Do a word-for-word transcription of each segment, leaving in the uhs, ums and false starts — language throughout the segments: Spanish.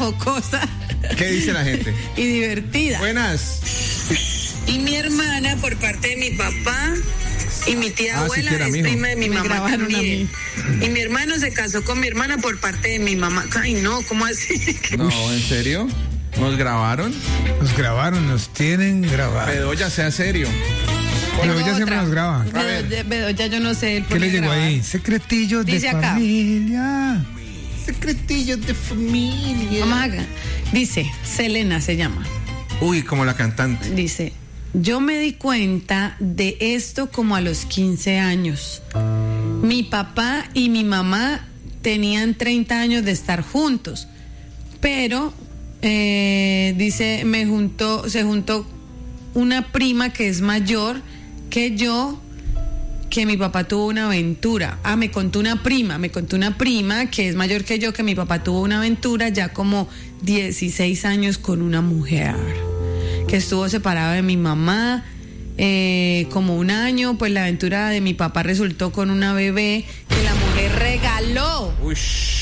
jocosa. ¿Qué dice la gente? Y divertida. Buenas. Y mi hermana, por parte de mi papá, y mi tía Ah, abuela siquiera, es mijo. prima de mi Me mamá grabaron a también. mí. Y mi hermano se casó con mi hermana por parte de mi mamá. Ay, no, ¿cómo así? No, ¿en serio? ¿Nos grabaron? Nos grabaron, nos tienen grabados. Bedoya, sea serio. Pero Tengo ella siempre otra. nos graba. A ver. Bedoya, Bedoya, yo no sé. él ¿Qué le pone llegó grabar. ahí? Secretillos de Dice acá. familia. Secretillos de familia. Vamos acá. Dice, Selena se llama. Uy, como la cantante. Dice, yo me di cuenta de esto como a los quince años. Mi papá y mi mamá tenían treinta años de estar juntos, pero eh, dice, me juntó, se juntó una prima que es mayor que yo, que mi papá tuvo una aventura. Ah, me contó una prima, me contó una prima que es mayor que yo, que mi papá tuvo una aventura ya como dieciséis años con una mujer, que estuvo separado de mi mamá eh, como un año, pues la aventura de mi papá resultó con una bebé que la mujer regaló. Uy.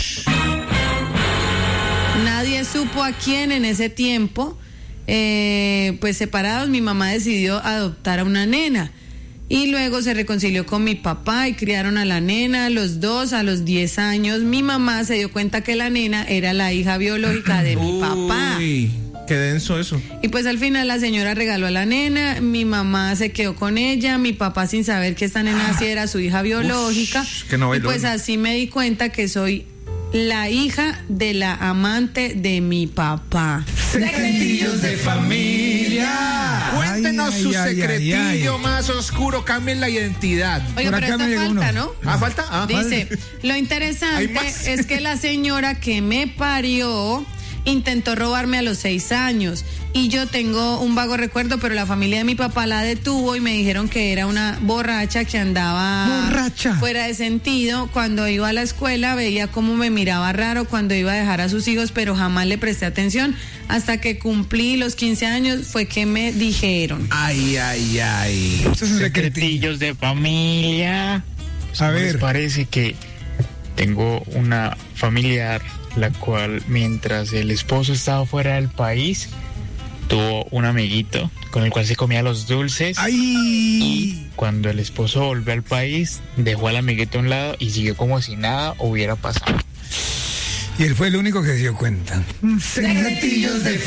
Nadie supo a quién en ese tiempo. Eh, pues separados, mi mamá decidió adoptar a una nena y luego se reconcilió con mi papá y criaron a la nena. Los dos, a los diez años, mi mamá se dio cuenta que la nena era la hija biológica de mi papá. Uy, qué denso eso. Y pues al final la señora regaló a la nena, mi mamá se quedó con ella, mi papá sin saber que esta nena sí era su hija biológica. Ush, qué novelón. Y pues así me di cuenta que soy la hija de la amante de mi papá. Secretillos de familia. Cuéntenos Ay, su ay, ay, secretillo ay, ay. más oscuro, cambien la identidad. Oiga, Por pero acá me esta llegó falta, uno. ¿no? ¿Ah, falta? Ah, Dice, lo ¿Hay interesante más? es que la señora que me parió intentó robarme a los seis años y yo tengo un vago recuerdo, pero la familia de mi papá la detuvo y me dijeron que era una borracha que andaba Borracha. fuera de sentido. Cuando iba a la escuela veía cómo me miraba raro cuando iba a dejar a sus hijos, pero jamás le presté atención. Hasta que cumplí los quince años fue que me dijeron. Ay, ay, ay. Esto es un secretillo. Secretillos de familia. A ¿No ver. les parece que tengo una familiar la cual mientras el esposo estaba fuera del país tuvo un amiguito con el cual se comía los dulces? ¡Ay! Y cuando el esposo volvió al país dejó al amiguito a un lado y siguió como si nada hubiera pasado. Y él fue el único que se dio cuenta. Secretillos de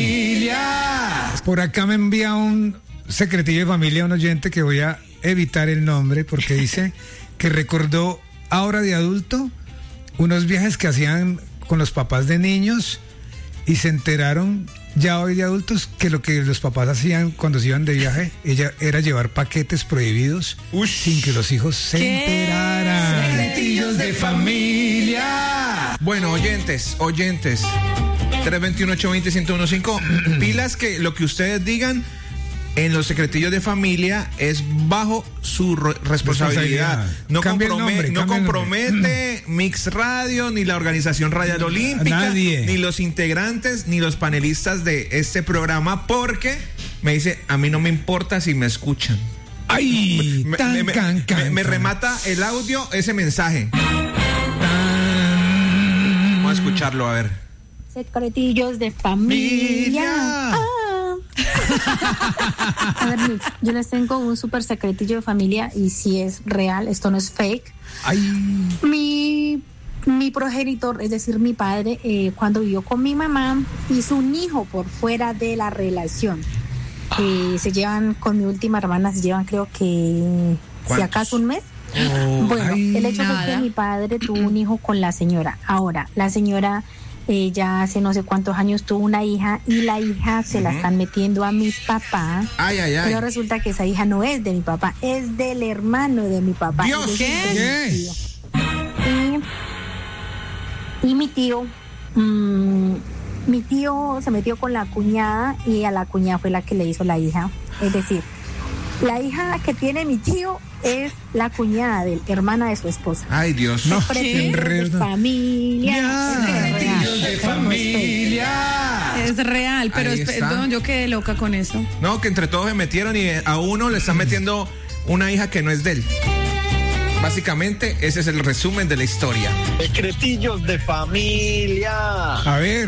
familia. Por acá me envía un secretillo de familia, un oyente que voy a evitar el nombre porque dice que recordó ahora de adulto unos viajes que hacían con los papás de niños y se enteraron ya hoy de adultos que lo que los papás hacían cuando se iban de viaje ella era llevar paquetes prohibidos Uy. sin que los hijos se ¿Qué? enteraran. Secretillos de familia. Bueno, oyentes, oyentes. tres dos uno, ocho dos cero, uno uno cinco. Pilas que lo que ustedes digan en los secretillos de familia es bajo su re- responsabilidad. Responsabilidad. No, Cambia el comprome- nombre, no cambia el nombre. compromete Mix Radio, ni la Organización Radial Olímpica, Nadie. ni los integrantes, ni los panelistas de este programa, porque me dice, a mí no me importa si me escuchan. Ay, Me, tan, me- me- can, can, me- me can. remata el audio ese mensaje. Tan. Vamos a escucharlo, a ver. Secretillos de familia. Mira. Ah. A ver, Mix, yo les tengo un súper secretillo de familia y si es real, esto no es fake. Ay. Mi, mi progenitor, es decir, mi padre, eh, cuando vivió con mi mamá, hizo un hijo por fuera de la relación. Eh, se llevan, con mi última hermana, se llevan creo que, si ¿Cuántos? acaso un mes. Oh, Bueno, ay. el hecho Nada. es que mi padre tuvo un hijo con la señora. Ahora, la señora eh, ya hace no sé cuántos años tuvo una hija y la hija se la están metiendo a mi papá. Ay, ay, ay. Pero resulta que esa hija no es de mi papá, es del hermano de mi papá. Dios, Es decir, ¿qué? de mi tío. Y, y mi tío, mmm, mi tío se metió con la cuñada y a la cuñada fue la que le hizo la hija. Es decir, la hija que tiene mi tío es la cuñada de hermana de su esposa. Ay, Dios. No, Secretillos de enredo. familia. Ya. Secretillos de familia. Es real, pero Ahí espe- está. no, yo quedé loca con eso. No, que entre todos se metieron y a uno le están metiendo una hija que no es de él. Básicamente, ese es el resumen de la historia. Secretillos de familia. A ver.